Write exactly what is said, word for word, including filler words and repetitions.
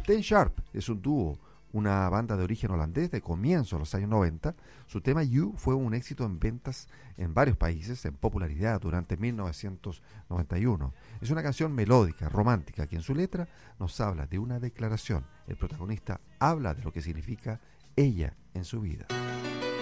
Ten Sharp es un dúo, una banda de origen holandés de comienzos de los años noventa. Su tema You fue un éxito en ventas en varios países, en popularidad durante mil novecientos noventa y uno. Es una canción melódica, romántica, que en su letra nos habla de una declaración. El protagonista habla de lo que significa ella en su vida.